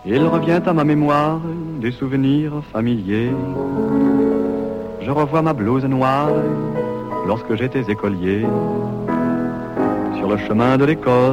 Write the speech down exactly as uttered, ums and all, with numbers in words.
Il revient à ma mémoire des souvenirs familiers. Je revois ma blouse noire lorsque j'étais écolier. Sur le chemin de l'école